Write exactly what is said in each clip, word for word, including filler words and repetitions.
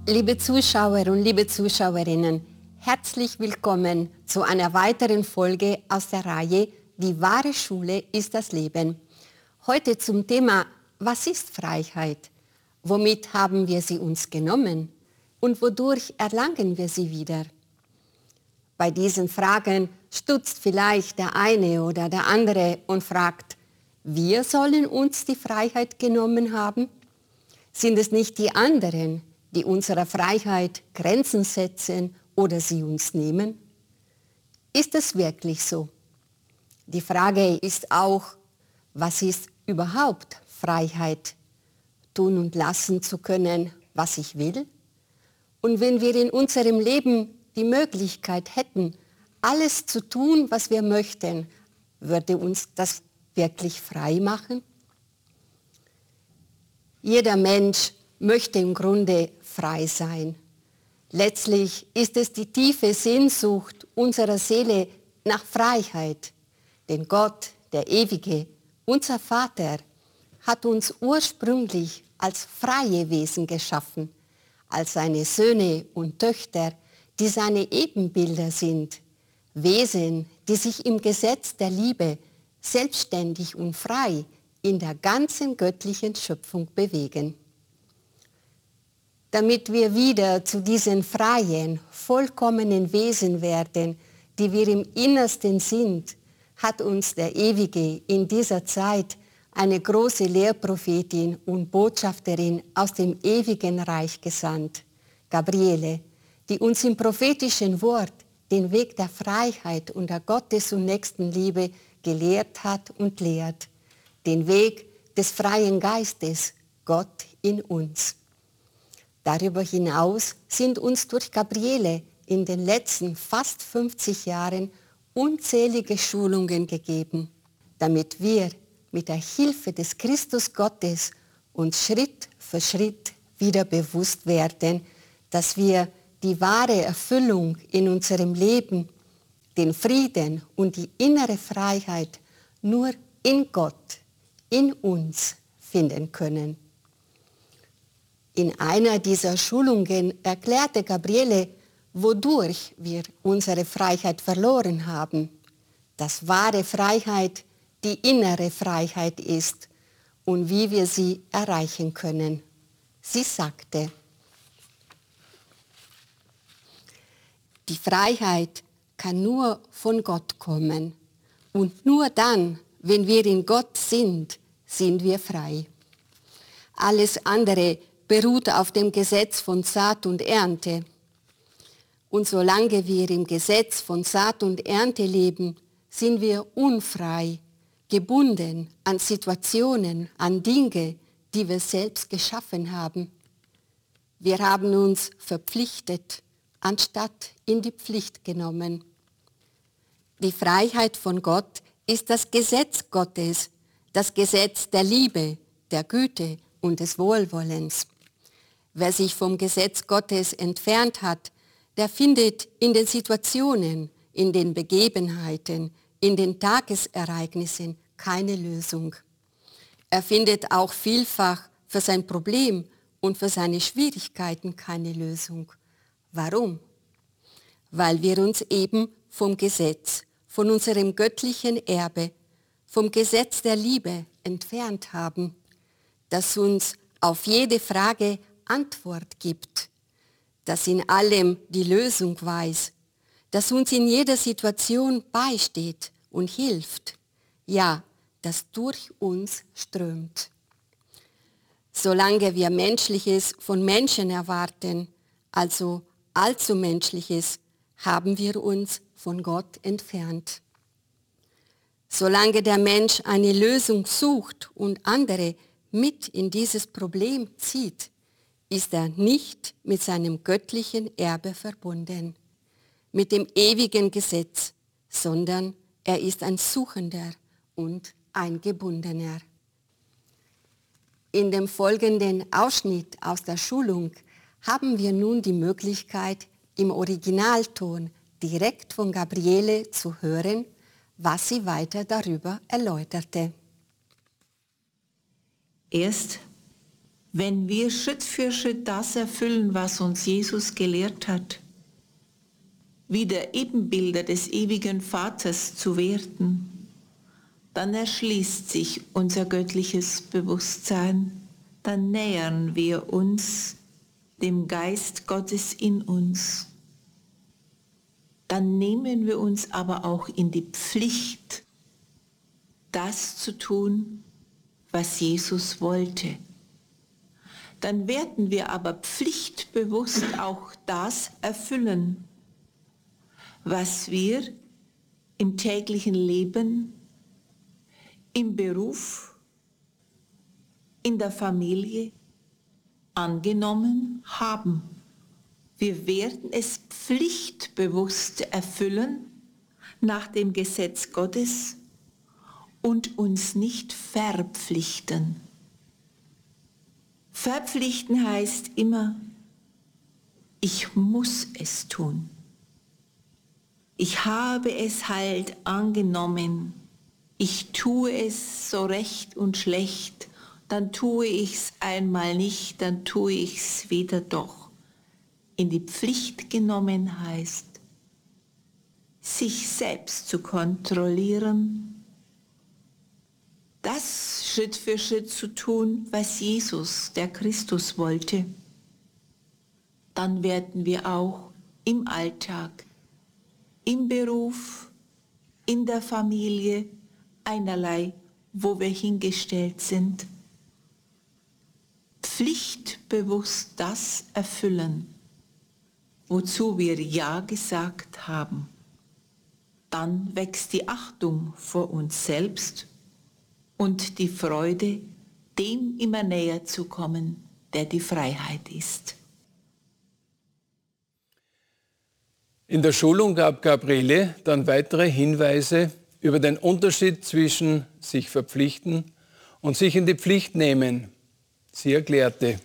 Liebe Zuschauer und liebe Zuschauerinnen, herzlich willkommen zu einer weiteren Folge aus der Reihe Die wahre Schule ist das Leben. Heute zum Thema: Was ist Freiheit? Womit haben wir sie uns genommen? Und wodurch erlangen wir sie wieder? Bei diesen Fragen stutzt vielleicht der eine oder der andere und fragt: Wir sollen uns die Freiheit genommen haben? Sind es nicht die anderen, die unserer Freiheit Grenzen setzen oder sie uns nehmen? Ist es wirklich so? Die Frage ist auch: Was ist überhaupt Freiheit? Tun und lassen zu können, was ich will? Und wenn wir in unserem Leben die Möglichkeit hätten, alles zu tun, was wir möchten, würde uns das wirklich frei machen? Jeder Mensch möchte im Grunde frei sein. Letztlich ist es die tiefe Sehnsucht unserer Seele nach Freiheit. Denn Gott, der Ewige, unser Vater, hat uns ursprünglich als freie Wesen geschaffen, als seine Söhne und Töchter, die seine Ebenbilder sind, Wesen, die sich im Gesetz der Liebe selbstständig und frei in der ganzen göttlichen Schöpfung bewegen. Damit wir wieder zu diesen freien, vollkommenen Wesen werden, die wir im Innersten sind, hat uns der Ewige in dieser Zeit eine große Lehrprophetin und Botschafterin aus dem ewigen Reich gesandt, Gabriele, die uns im prophetischen Wort den Weg der Freiheit und der Gottes- und Nächstenliebe gelehrt hat und lehrt, den Weg des freien Geistes, Gott in uns. Darüber hinaus sind uns durch Gabriele in den letzten fast fünfzig Jahren unzählige Schulungen gegeben, damit wir mit der Hilfe des Christus Gottes uns Schritt für Schritt wieder bewusst werden, dass wir die wahre Erfüllung in unserem Leben, den Frieden und die innere Freiheit nur in Gott, in uns finden können. In einer dieser Schulungen erklärte Gabriele, wodurch wir unsere Freiheit verloren haben, dass wahre Freiheit die innere Freiheit ist und wie wir sie erreichen können. Sie sagte: Die Freiheit kann nur von Gott kommen. Und nur dann, wenn wir in Gott sind, sind wir frei. Alles andere beruht auf dem Gesetz von Saat und Ernte. Und solange wir im Gesetz von Saat und Ernte leben, sind wir unfrei, gebunden an Situationen, an Dinge, die wir selbst geschaffen haben. Wir haben uns verpflichtet, anstatt in die Pflicht genommen. Die Freiheit von Gott ist das Gesetz Gottes, das Gesetz der Liebe, der Güte und des Wohlwollens. Wer sich vom Gesetz Gottes entfernt hat, der findet in den Situationen, in den Begebenheiten, in den Tagesereignissen keine Lösung. Er findet auch vielfach für sein Problem und für seine Schwierigkeiten keine Lösung. Warum? Weil wir uns eben vom Gesetz, von unserem göttlichen Erbe, vom Gesetz der Liebe entfernt haben, das uns auf jede Frage Antwort gibt, das in allem die Lösung weiß, das uns in jeder Situation beisteht und hilft, ja, das durch uns strömt. Solange wir Menschliches von Menschen erwarten, also allzu Menschliches, haben wir uns von Gott entfernt. Solange der Mensch eine Lösung sucht und andere mit in dieses Problem zieht, ist er nicht mit seinem göttlichen Erbe verbunden, mit dem ewigen Gesetz, sondern er ist ein Suchender und ein Gebundener. In dem folgenden Ausschnitt aus der Schulung haben wir nun die Möglichkeit, im Originalton direkt von Gabriele zu hören, was sie weiter darüber erläuterte. Erst Wenn wir Schritt für Schritt das erfüllen, was uns Jesus gelehrt hat, wieder Ebenbilder des ewigen Vaters zu werden, dann erschließt sich unser göttliches Bewusstsein, dann nähern wir uns dem Geist Gottes in uns. Dann nehmen wir uns aber auch in die Pflicht, das zu tun, was Jesus wollte. Dann werden wir aber pflichtbewusst auch das erfüllen, was wir im täglichen Leben, im Beruf, in der Familie angenommen haben. Wir werden es pflichtbewusst erfüllen nach dem Gesetz Gottes und uns nicht verpflichten. Verpflichten heißt immer, ich muss es tun. Ich habe es halt angenommen. Ich tue es so recht und schlecht. Dann tue ich es einmal nicht, dann tue ich es wieder doch. In die Pflicht genommen heißt, sich selbst zu kontrollieren, das Schritt für Schritt zu tun, was Jesus, der Christus, wollte. Dann werden wir auch im Alltag, im Beruf, in der Familie, einerlei, wo wir hingestellt sind, pflichtbewusst das erfüllen, wozu wir Ja gesagt haben. Dann wächst die Achtung vor uns selbst und die Freude, dem immer näher zu kommen, der die Freiheit ist. In der Schulung gab Gabriele dann weitere Hinweise über den Unterschied zwischen sich verpflichten und sich in die Pflicht nehmen. Sie erklärte: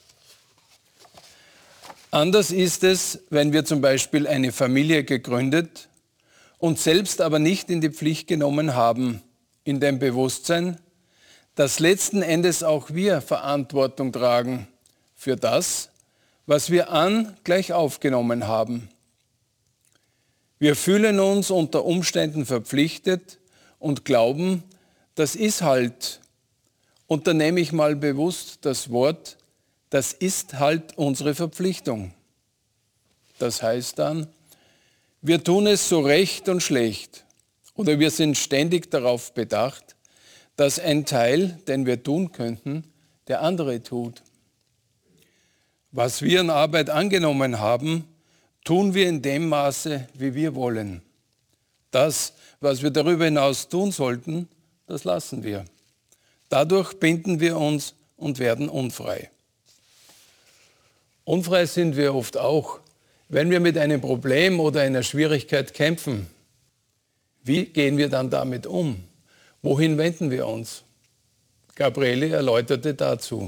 Anders ist es, wenn wir zum Beispiel eine Familie gegründet und selbst aber nicht in die Pflicht genommen haben, in dem Bewusstsein, dass letzten Endes auch wir Verantwortung tragen für das, was wir an gleich aufgenommen haben. Wir fühlen uns unter Umständen verpflichtet und glauben, das ist halt, und da nehme ich mal bewusst das Wort, das ist halt unsere Verpflichtung. Das heißt dann, wir tun es so recht und schlecht oder wir sind ständig darauf bedacht, dass ein Teil, den wir tun könnten, der andere tut. Was wir an Arbeit angenommen haben, tun wir in dem Maße, wie wir wollen. Das, was wir darüber hinaus tun sollten, das lassen wir. Dadurch binden wir uns und werden unfrei. Unfrei sind wir oft auch, wenn wir mit einem Problem oder einer Schwierigkeit kämpfen. Wie gehen wir dann damit um? Wohin wenden wir uns? Gabriele erläuterte dazu.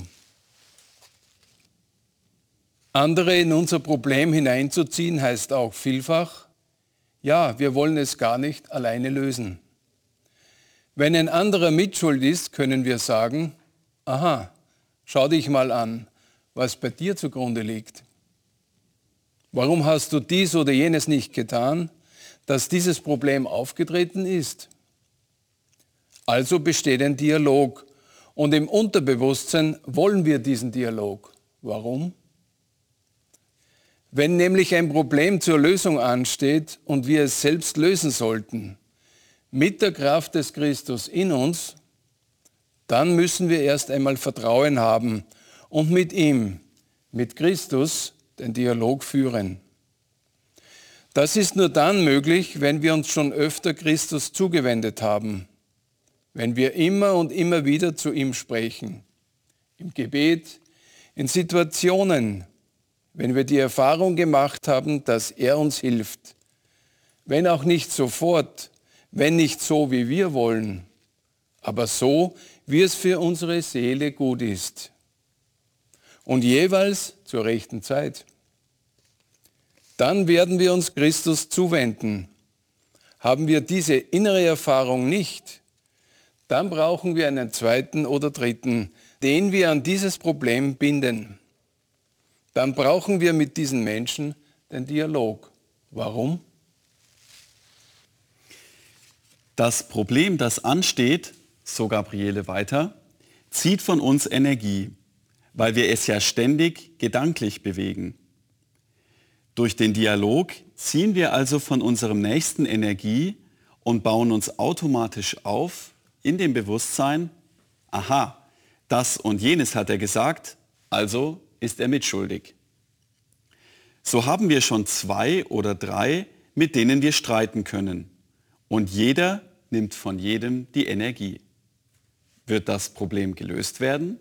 Andere in unser Problem hineinzuziehen, heißt auch vielfach, ja, wir wollen es gar nicht alleine lösen. Wenn ein anderer mitschuld ist, können wir sagen, aha, schau dich mal an, was bei dir zugrunde liegt. Warum hast du dies oder jenes nicht getan, dass dieses Problem aufgetreten ist? Also besteht ein Dialog und im Unterbewusstsein wollen wir diesen Dialog. Warum? Wenn nämlich ein Problem zur Lösung ansteht und wir es selbst lösen sollten, mit der Kraft des Christus in uns, dann müssen wir erst einmal Vertrauen haben und mit ihm, mit Christus, den Dialog führen. Das ist nur dann möglich, wenn wir uns schon öfter Christus zugewendet haben, wenn wir immer und immer wieder zu ihm sprechen, im Gebet, in Situationen, wenn wir die Erfahrung gemacht haben, dass er uns hilft, wenn auch nicht sofort, wenn nicht so, wie wir wollen, aber so, wie es für unsere Seele gut ist. Und jeweils zur rechten Zeit. Dann werden wir uns Christus zuwenden. Haben wir diese innere Erfahrung nicht, dann brauchen wir einen zweiten oder dritten, den wir an dieses Problem binden, dann brauchen wir mit diesen Menschen den Dialog. Warum? Das Problem, das ansteht, so Gabriele weiter, zieht von uns Energie, weil wir es ja ständig gedanklich bewegen. Durch den Dialog ziehen wir also von unserem Nächsten Energie und bauen uns automatisch auf in dem Bewusstsein, aha, das und jenes hat er gesagt, also ist er mitschuldig. So haben wir schon zwei oder drei, mit denen wir streiten können. Und jeder nimmt von jedem die Energie. Wird das Problem gelöst werden?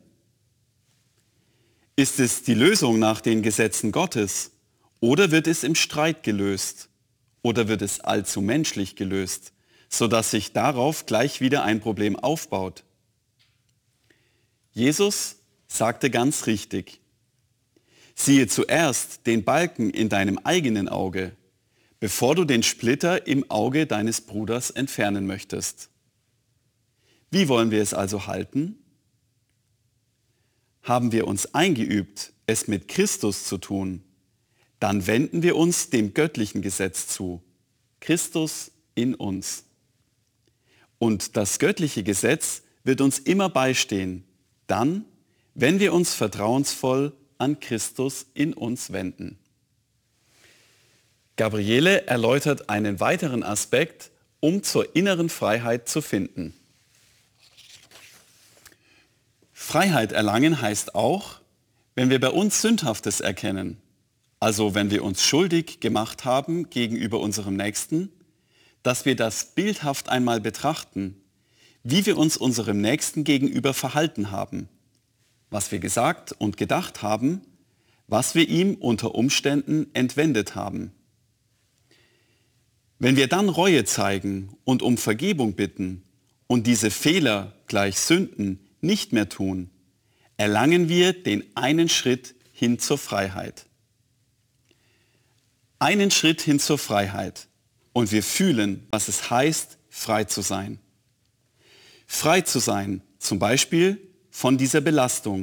Ist es die Lösung nach den Gesetzen Gottes? Oder wird es im Streit gelöst? Oder wird es allzu menschlich gelöst, sodass sich darauf gleich wieder ein Problem aufbaut? Jesus sagte ganz richtig, siehe zuerst den Balken in deinem eigenen Auge, bevor du den Splitter im Auge deines Bruders entfernen möchtest. Wie wollen wir es also halten? Haben wir uns eingeübt, es mit Christus zu tun, dann wenden wir uns dem göttlichen Gesetz zu, Christus in uns. Und das göttliche Gesetz wird uns immer beistehen, dann, wenn wir uns vertrauensvoll an Christus in uns wenden. Gabriele erläutert einen weiteren Aspekt, um zur inneren Freiheit zu finden. Freiheit erlangen heißt auch, wenn wir bei uns Sündhaftes erkennen, also wenn wir uns schuldig gemacht haben gegenüber unserem Nächsten, dass wir das bildhaft einmal betrachten, wie wir uns unserem Nächsten gegenüber verhalten haben, was wir gesagt und gedacht haben, was wir ihm unter Umständen entwendet haben. Wenn wir dann Reue zeigen und um Vergebung bitten und diese Fehler gleich Sünden nicht mehr tun, erlangen wir den einen Schritt hin zur Freiheit. Einen Schritt hin zur Freiheit und wir fühlen, was es heißt, frei zu sein. Frei zu sein, zum Beispiel von dieser Belastung,